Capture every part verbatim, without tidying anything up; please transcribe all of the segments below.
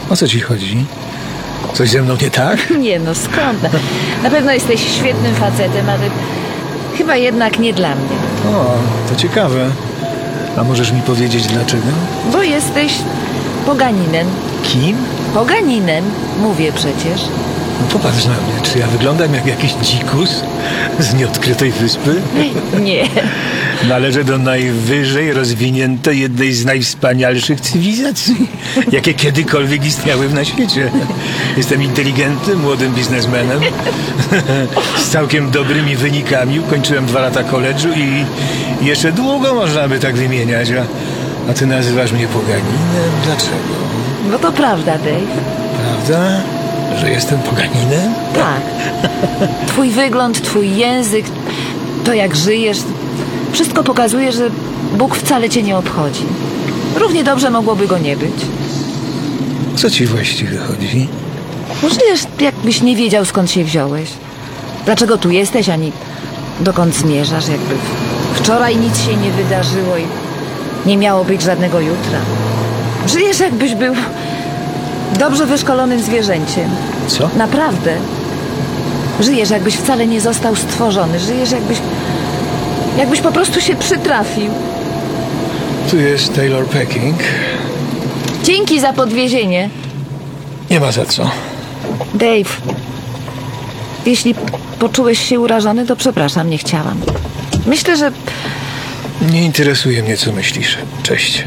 O co ci chodzi? Coś ze mną nie tak? Nie no, skąd? Na pewno jesteś świetnym facetem, ale chyba jednak nie dla mnie. O, to ciekawe. A możesz mi powiedzieć dlaczego? Bo jesteś poganinem. Kim? Poganinem, mówię przecież. No popatrz na mnie, czy ja wyglądam jak jakiś dzikus z nieodkrytej wyspy? Nie. Należę do najwyżej rozwiniętej, jednej z najwspanialszych cywilizacji, jakie kiedykolwiek istniały na świecie. Jestem inteligentnym, młodym biznesmenem, z całkiem dobrymi wynikami. Ukończyłem dwa lata koledżu i jeszcze długo można by tak wymieniać. A, a ty nazywasz mnie poganinem? Dlaczego? No to prawda, Dave. Prawda? Że jestem poganinem? Tak. Twój wygląd, twój język, to jak żyjesz, wszystko pokazuje, że Bóg wcale cię nie obchodzi. Równie dobrze mogłoby go nie być. Co ci właściwie chodzi? No żyjesz, jakbyś nie wiedział, skąd się wziąłeś. Dlaczego tu jesteś, ani dokąd zmierzasz, jakby wczoraj nic się nie wydarzyło i nie miało być żadnego jutra. Żyjesz, jakbyś był dobrze wyszkolonym zwierzęciem. Co? Naprawdę. Żyjesz, jakbyś wcale nie został stworzony. Żyjesz, jakbyś... Jakbyś po prostu się przytrafił. Tu jest Taylor Pecking. Dzięki za podwiezienie. Nie ma za co. Dave, jeśli poczułeś się urażony, to przepraszam, nie chciałam. Myślę, że... Nie interesuje mnie, co myślisz. Cześć.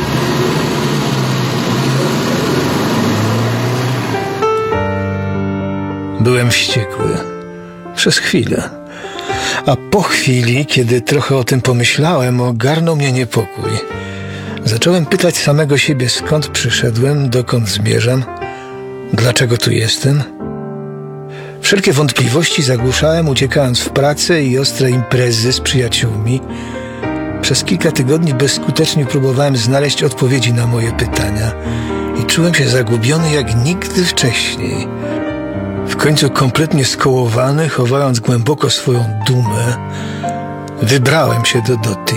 Byłem wściekły. Przez chwilę. A po chwili, kiedy trochę o tym pomyślałem, ogarnął mnie niepokój. Zacząłem pytać samego siebie, skąd przyszedłem, dokąd zmierzam, dlaczego tu jestem. Wszelkie wątpliwości zagłuszałem, uciekając w pracę i ostre imprezy z przyjaciółmi. Przez kilka tygodni bezskutecznie próbowałem znaleźć odpowiedzi na moje pytania i czułem się zagubiony jak nigdy wcześniej. W końcu kompletnie skołowany, chowając głęboko swoją dumę, wybrałem się do Dottie.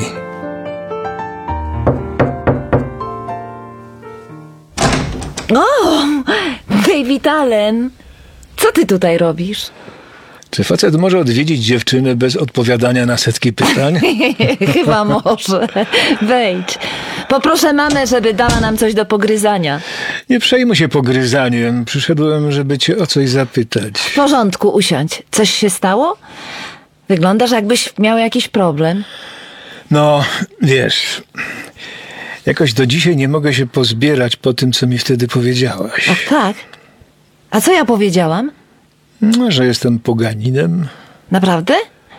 O, David Allen, co ty tutaj robisz? Czy facet może odwiedzić dziewczynę bez odpowiadania na setki pytań? Chyba może. Wejdź. Poproszę mamę, żeby dała nam coś do pogryzania. Nie przejmuj się pogryzaniem. Przyszedłem, żeby cię o coś zapytać. W porządku, usiądź. Coś się stało? Wyglądasz, jakbyś miał jakiś problem. No, wiesz, jakoś do dzisiaj nie mogę się pozbierać po tym, co mi wtedy powiedziałaś. Ach tak? A co ja powiedziałam? No, że jestem poganinem. Naprawdę?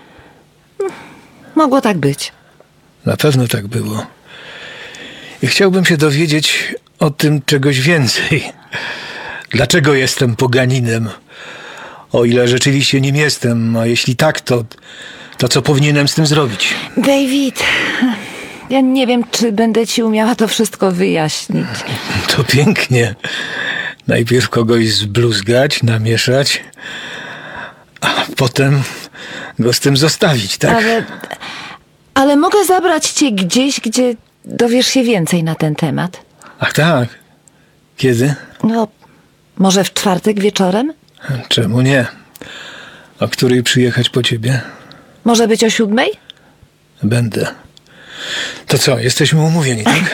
Mogło tak być. Na pewno tak było. I chciałbym się dowiedzieć o tym czegoś więcej. Dlaczego jestem poganinem? O ile rzeczywiście nim jestem, a jeśli tak, to, to co powinienem z tym zrobić? David, ja nie wiem, czy będę ci umiała to wszystko wyjaśnić. To pięknie. Najpierw kogoś zbluzgać, namieszać, a potem go z tym zostawić, tak? Ale, ale mogę zabrać cię gdzieś, gdzie dowiesz się więcej na ten temat. Ach tak? Kiedy? No, może w czwartek wieczorem? Czemu nie? O której przyjechać po ciebie? Może być o siódmej? Będę. To co, jesteśmy umówieni, tak?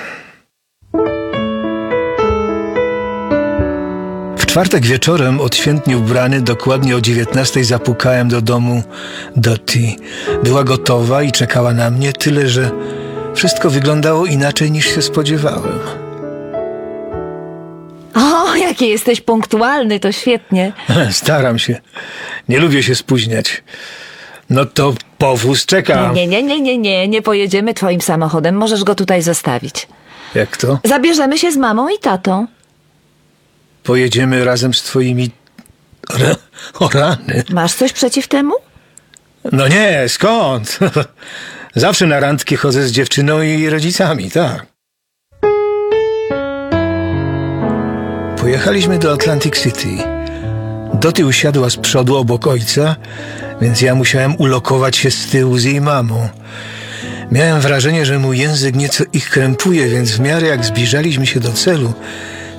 W czwartek wieczorem, odświętnie ubrany, dokładnie o dziewiętnastej zapukałem do domu Dottie. Była gotowa i czekała na mnie, tyle że wszystko wyglądało inaczej niż się spodziewałem. O, jaki jesteś punktualny, to świetnie. Staram się. Nie lubię się spóźniać. No to powóz czeka. Nie, nie, nie, nie, nie, nie pojedziemy twoim samochodem. Możesz go tutaj zostawić. Jak to? Zabierzemy się z mamą i tatą. Pojedziemy razem z twoimi... Ra... O rany. Masz coś przeciw temu? No nie, skąd? Zawsze na randki chodzę z dziewczyną i rodzicami, tak. Pojechaliśmy do Atlantic City. Dottie usiadła z przodu obok ojca, więc ja musiałem ulokować się z tyłu z jej mamą. Miałem wrażenie, że mój język nieco ich krępuje, więc w miarę jak zbliżaliśmy się do celu,